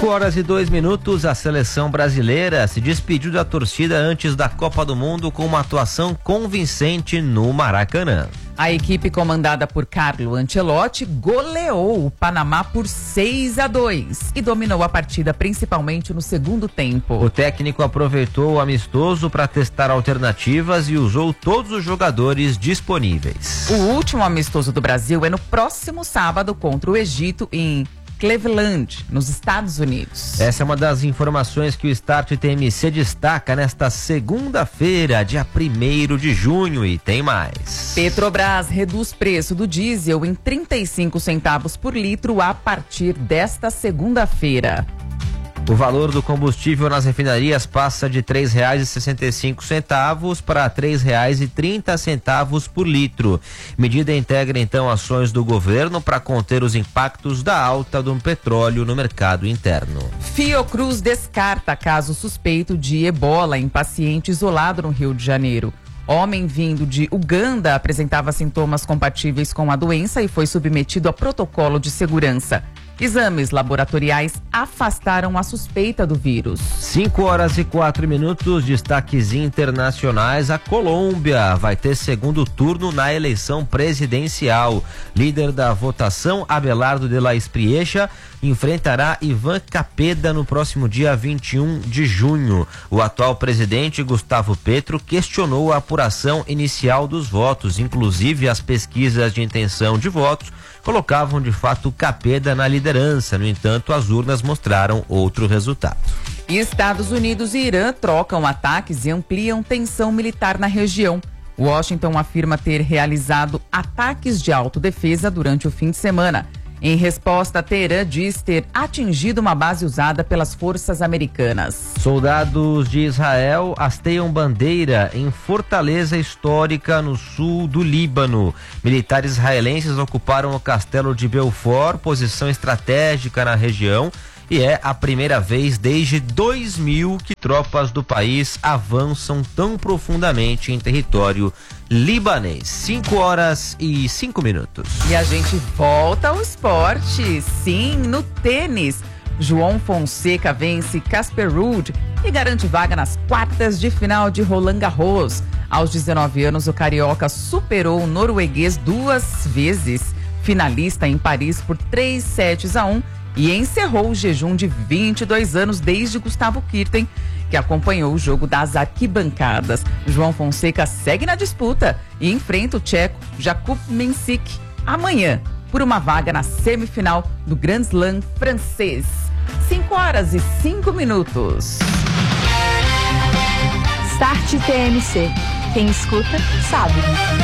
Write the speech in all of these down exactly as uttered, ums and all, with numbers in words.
cinco horas e dois minutos, a seleção brasileira se despediu da torcida antes da Copa do Mundo com uma atuação convincente no Maracanã. A equipe comandada por Carlo Ancelotti goleou o Panamá por seis a dois e dominou a partida principalmente no segundo tempo. O técnico aproveitou o amistoso para testar alternativas e usou todos os jogadores disponíveis. O último amistoso do Brasil é no próximo sábado contra o Egito em Cleveland, nos Estados Unidos. Essa é uma das informações que o Start T M C destaca nesta segunda-feira, dia primeiro de junho, e tem mais. Petrobras reduz preço do diesel em trinta e cinco centavos por litro a partir desta segunda-feira. O valor do combustível nas refinarias passa de três reais e sessenta e cinco centavos para três reais e trinta centavos por litro. Medida integra então ações do governo para conter os impactos da alta do petróleo no mercado interno. Fiocruz descarta caso suspeito de ebola em paciente isolado no Rio de Janeiro. Homem vindo de Uganda apresentava sintomas compatíveis com a doença e foi submetido a protocolo de segurança. Exames laboratoriais afastaram a suspeita do vírus. cinco horas e quatro minutos, destaques internacionais. A Colômbia vai ter segundo turno na eleição presidencial. Líder da votação, Abelardo de la Espriella, enfrentará Ivan Cepeda no próximo dia vinte e um de junho. O atual presidente, Gustavo Petro, questionou a apuração inicial dos votos, inclusive as pesquisas de intenção de votos colocavam de fato Cepeda na liderança. No entanto, as urnas mostraram outro resultado. Estados Unidos e Irã trocam ataques e ampliam tensão militar na região. Washington afirma ter realizado ataques de autodefesa durante o fim de semana. Em resposta, Teherã diz ter atingido uma base usada pelas forças americanas. Soldados de Israel hasteiam bandeira em fortaleza histórica no sul do Líbano. Militares israelenses ocuparam o castelo de Belfort, posição estratégica na região, e é a primeira vez desde dois mil que tropas do país avançam tão profundamente em território libanês. cinco horas e cinco minutos. E a gente volta ao esporte. Sim, no tênis. João Fonseca vence Casper Ruud e garante vaga nas quartas de final de Roland Garros. Aos dezenove anos, o carioca superou o norueguês duas vezes, finalista em Paris por três sets a um, e encerrou o jejum de vinte e dois anos desde Gustavo Kirten, que acompanhou o jogo das arquibancadas. João Fonseca segue na disputa e enfrenta o tcheco Jakub Mensik amanhã por uma vaga na semifinal do Grand Slam francês. cinco horas e cinco minutos. Start T M C. Quem escuta, sabe.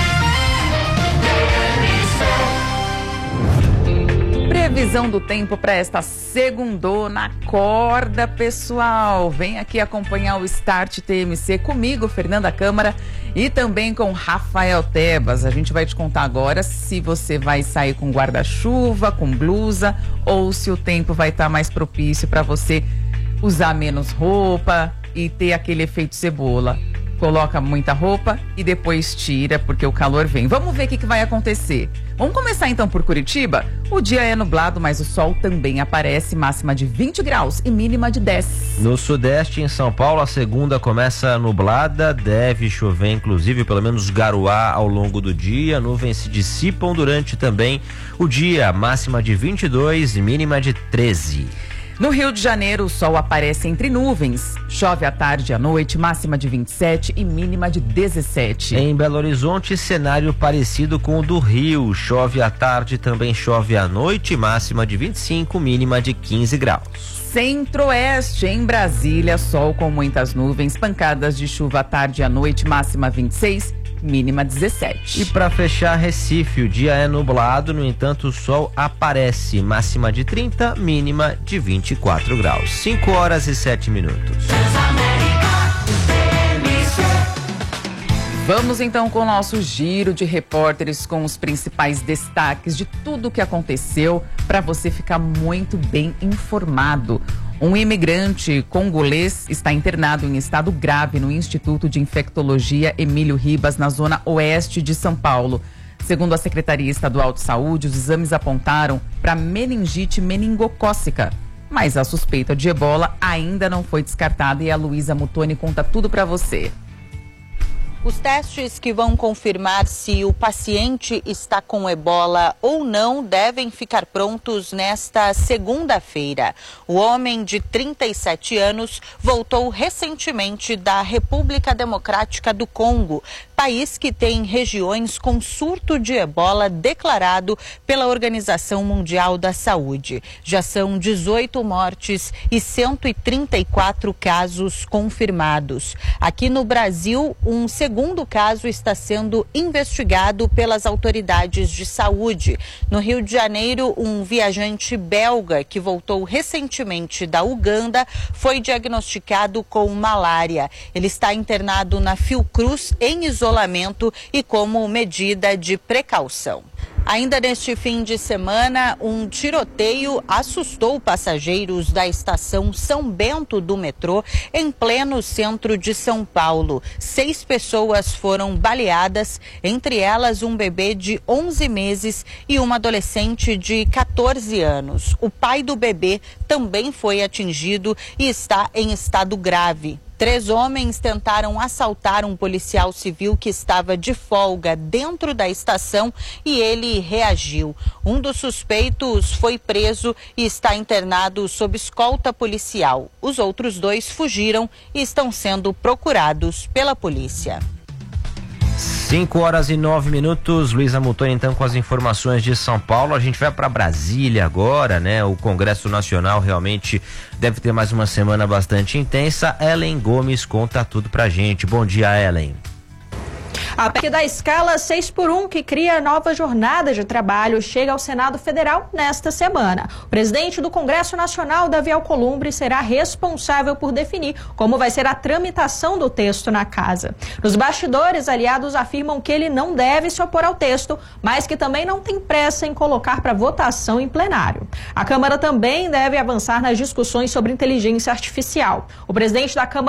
Previsão do tempo para esta segundona. Acorda, pessoal. Vem aqui acompanhar o Start T M C comigo, Fernanda Câmara, e também com Rafael Tebas. A gente vai te contar agora se você vai sair com guarda-chuva, com blusa, ou se o tempo vai estar mais propício para você usar menos roupa e ter aquele efeito cebola. Coloca muita roupa e depois tira, porque o calor vem. Vamos ver o que, que vai acontecer. Vamos começar então por Curitiba. O dia é nublado, mas o sol também aparece, máxima de vinte graus e mínima de dez. No sudeste, em São Paulo, a segunda começa nublada, deve chover, inclusive, pelo menos garoar ao longo do dia. Nuvens se dissipam durante também o dia, máxima de vinte e dois e mínima de treze. No Rio de Janeiro, o sol aparece entre nuvens. Chove à tarde e à noite, máxima de vinte e sete e mínima de dezessete. Em Belo Horizonte, cenário parecido com o do Rio. Chove à tarde, também chove à noite, máxima de vinte e cinco, mínima de quinze graus. Centro-Oeste, em Brasília, sol com muitas nuvens, pancadas de chuva à tarde e à noite, máxima vinte e seis, mínima dezessete. E para fechar, Recife, o dia é nublado, no entanto o sol aparece, máxima de trinta, mínima de vinte e quatro graus. cinco horas e sete minutos. Vamos então com o nosso giro de repórteres com os principais destaques de tudo o que aconteceu para você ficar muito bem informado. Um imigrante congolês está internado em estado grave no Instituto de Infectologia Emílio Ribas, na zona oeste de São Paulo. Segundo a Secretaria Estadual de Saúde, os exames apontaram para meningite meningocócica. mas a suspeita de ebola ainda não foi descartada e a Luísa Mutoni conta tudo para você. Os testes que vão confirmar se o paciente está com ebola ou não devem ficar prontos nesta segunda-feira. O homem de trinta e sete anos voltou recentemente da República Democrática do Congo, país que tem regiões com surto de ebola declarado pela Organização Mundial da Saúde. Já são dezoito mortes e cento e trinta e quatro casos confirmados. Aqui no Brasil, um segundo segundo caso está sendo investigado pelas autoridades de saúde. No Rio de Janeiro, um viajante belga que voltou recentemente da Uganda foi diagnosticado com malária. Ele está internado na Fiocruz em isolamento e como medida de precaução. Ainda neste fim de semana, um tiroteio assustou passageiros da estação São Bento do metrô, em pleno centro de São Paulo. Seis pessoas foram baleadas, entre elas um bebê de onze meses e uma adolescente de quatorze anos. O pai do bebê também foi atingido e está em estado grave. Três homens tentaram assaltar um policial civil que estava de folga dentro da estação e ele reagiu. Um dos suspeitos foi preso e está internado sob escolta policial. Os outros dois fugiram e estão sendo procurados pela polícia. cinco horas e nove minutos, Luísa Mutoni então com as informações de São Paulo. A gente vai para Brasília agora, né? O Congresso Nacional realmente deve ter mais uma semana bastante intensa. Ellen Gomes conta tudo pra gente. Bom dia, Ellen. A P E C da escala seis por um, que cria nova jornada de trabalho, chega ao Senado Federal nesta semana. O presidente do Congresso Nacional, Davi Alcolumbre, será responsável por definir como vai ser a tramitação do texto na casa. Nos bastidores, aliados afirmam que ele não deve se opor ao texto, mas que também não tem pressa em colocar para votação em plenário. A Câmara também deve avançar nas discussões sobre inteligência artificial. O presidente da Câmara